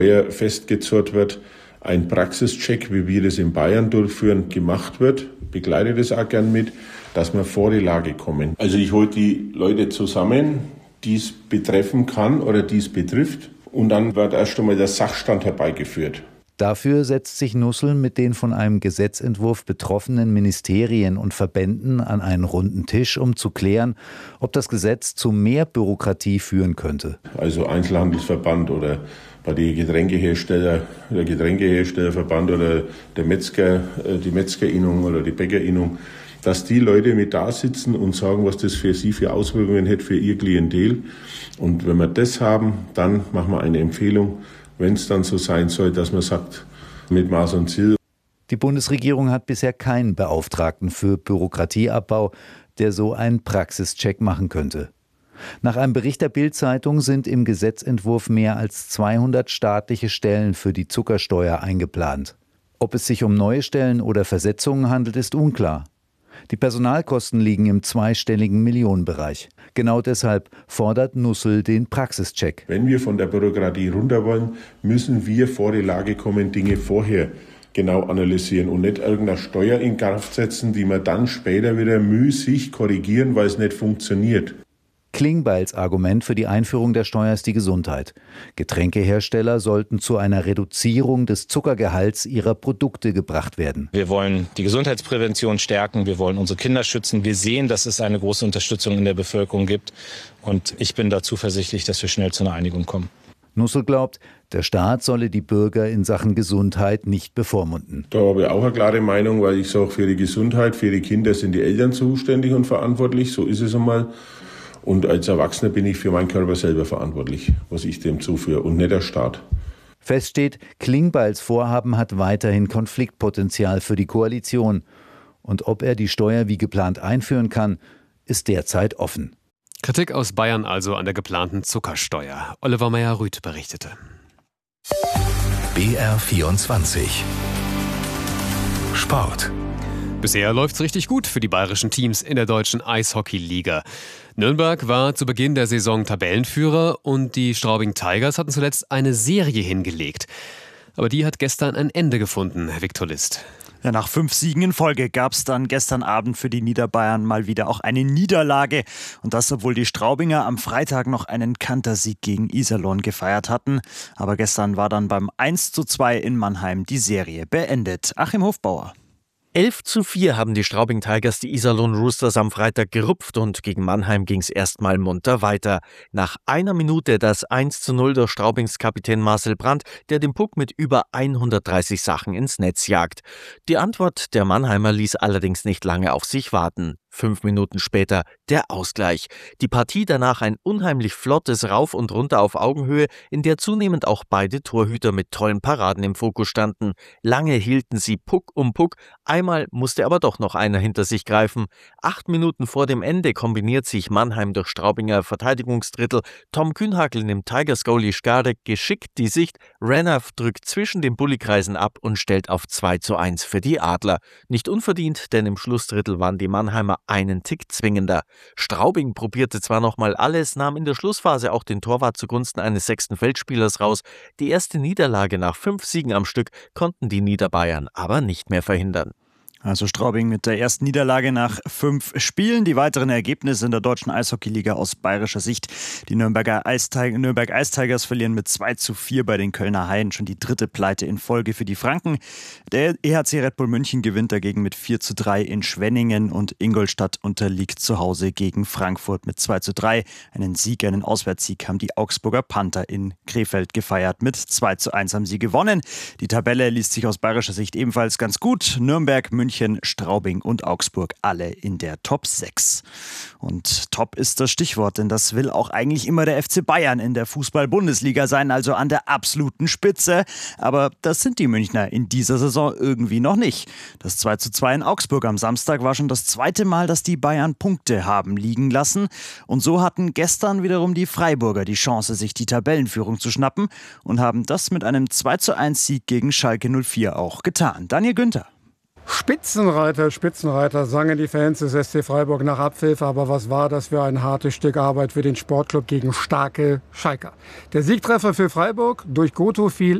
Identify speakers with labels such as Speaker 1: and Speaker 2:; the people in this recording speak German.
Speaker 1: festgezurrt wird, ein Praxischeck, wie wir das in Bayern durchführen, gemacht wird, begleite das auch gern mit, dass wir vor die Lage kommen. Also ich hole die Leute zusammen, die es betreffen kann oder die es betrifft, und dann wird erst einmal der Sachstand herbeigeführt.
Speaker 2: Dafür setzt sich Nussel mit den von einem Gesetzentwurf betroffenen Ministerien und Verbänden an einen runden Tisch, um zu klären, ob das Gesetz zu mehr Bürokratie führen könnte.
Speaker 1: Also Einzelhandelsverband oder bei den Getränkehersteller, der Getränkeherstellerverband oder der Metzger, die Metzgerinnung oder die Bäckerinnung, dass die Leute mit da sitzen und sagen, was das für sie für Auswirkungen hätte für ihr Klientel. Und wenn wir das haben, dann machen wir eine Empfehlung, wenn es dann so sein soll, dass man sagt, mit Maß und Ziel.
Speaker 2: Die Bundesregierung hat bisher keinen Beauftragten für Bürokratieabbau, der so einen Praxischeck machen könnte. Nach einem Bericht der Bild-Zeitung sind im Gesetzentwurf mehr als 200 staatliche Stellen für die Zuckersteuer eingeplant. Ob es sich um neue Stellen oder Versetzungen handelt, ist unklar. Die Personalkosten liegen im zweistelligen Millionenbereich. Genau deshalb fordert Nussel den Praxischeck.
Speaker 1: Wenn wir von der Bürokratie runter wollen, müssen wir vor die Lage kommen, Dinge vorher genau analysieren und nicht irgendeine Steuer in Kraft setzen, die wir dann später wieder müßig korrigieren, weil es nicht funktioniert.
Speaker 2: Klingbeils Argument für die Einführung der Steuer ist die Gesundheit. Getränkehersteller sollten zu einer Reduzierung des Zuckergehalts ihrer Produkte gebracht werden.
Speaker 3: Wir wollen die Gesundheitsprävention stärken, wir wollen unsere Kinder schützen. Wir sehen, dass es eine große Unterstützung in der Bevölkerung gibt. Und ich bin da zuversichtlich, dass wir schnell zu einer Einigung kommen.
Speaker 2: Nussel glaubt, der Staat solle die Bürger in Sachen Gesundheit nicht bevormunden.
Speaker 1: Da habe ich auch eine klare Meinung, weil ich sage, für die Gesundheit, für die Kinder sind die Eltern zuständig und verantwortlich. So ist es einmal. Und als Erwachsener bin ich für meinen Körper selber verantwortlich, was ich dem zuführe, und nicht der Staat.
Speaker 2: Fest steht, Klingbeils Vorhaben hat weiterhin Konfliktpotenzial für die Koalition. Und ob er die Steuer wie geplant einführen kann, ist derzeit offen.
Speaker 4: Kritik aus Bayern also an der geplanten Zuckersteuer. Oliver Meyer-Rüth berichtete.
Speaker 5: BR24 Sport.
Speaker 4: Bisher läuft's richtig gut für die bayerischen Teams in der deutschen Eishockey-Liga. Nürnberg war zu Beginn der Saison Tabellenführer und die Straubing Tigers hatten zuletzt eine Serie hingelegt. Aber die hat gestern ein Ende gefunden, Viktor List.
Speaker 6: Ja, nach 5 Siegen in Folge gab es dann gestern Abend für die Niederbayern mal wieder auch eine Niederlage. Und das, obwohl die Straubinger am Freitag noch einen Kantersieg gegen Iserlohn gefeiert hatten. Aber gestern war dann beim 1:2 in Mannheim die Serie beendet. Achim Hofbauer.
Speaker 7: 11:4 haben die Straubing Tigers die Iserlohn Roosters am Freitag gerupft und gegen Mannheim ging es erstmal munter weiter. Nach einer Minute das 1:0 durch Straubings Kapitän Marcel Brandt, der den Puck mit über 130 Sachen ins Netz jagt. Die Antwort der Mannheimer ließ allerdings nicht lange auf sich warten. 5 Minuten später der Ausgleich. Die Partie danach ein unheimlich flottes Rauf und Runter auf Augenhöhe, in der zunehmend auch beide Torhüter mit tollen Paraden im Fokus standen. Lange hielten sie Puck um Puck, einmal musste aber doch noch einer hinter sich greifen. 8 Minuten vor dem Ende kombiniert sich Mannheim durch Straubinger Verteidigungsdrittel. Tom Kühnhackl nimmt Tigers-Goalie Skarek geschickt die Sicht, Ranaf drückt zwischen den Bullykreisen ab und stellt auf 2:1 für die Adler. Nicht unverdient, denn im Schlussdrittel waren die Mannheimer einen Tick zwingender. Straubing probierte zwar nochmal alles, nahm in der Schlussphase auch den Torwart zugunsten eines 6. Feldspielers raus. Die erste Niederlage nach 5 Siegen am Stück konnten die Niederbayern aber nicht mehr verhindern.
Speaker 6: Also Straubing mit der ersten Niederlage nach 5 Spielen. Die weiteren Ergebnisse in der deutschen Eishockeyliga aus bayerischer Sicht. Die Nürnberg Ice Tigers verlieren mit 2:4 bei den Kölner Haien. Schon die 3. Pleite in Folge für die Franken. Der EHC Red Bull München gewinnt dagegen mit 4:3 in Schwenningen und Ingolstadt unterliegt zu Hause gegen Frankfurt mit 2:3. Einen Auswärtssieg haben die Augsburger Panther in Krefeld gefeiert. Mit 2:1 haben sie gewonnen. Die Tabelle liest sich aus bayerischer Sicht ebenfalls ganz gut. Nürnberg, München, Straubing und Augsburg alle in der Top 6. Und Top ist das Stichwort, denn das will auch eigentlich immer der FC Bayern in der Fußball-Bundesliga sein, also an der absoluten Spitze. Aber das sind die Münchner in dieser Saison irgendwie noch nicht. Das 2:2 in Augsburg am Samstag war schon das 2. Mal, dass die Bayern Punkte haben liegen lassen. Und so hatten gestern wiederum die Freiburger die Chance, sich die Tabellenführung zu schnappen und haben das mit einem 2:1 Sieg gegen Schalke 04 auch getan. Daniel Günther.
Speaker 5: Spitzenreiter, Spitzenreiter, sangen die Fans des SC Freiburg nach Abpfiff. Aber was war das für ein hartes Stück Arbeit für den Sportclub gegen starke Schalker? Der Siegtreffer für Freiburg durch Goto fiel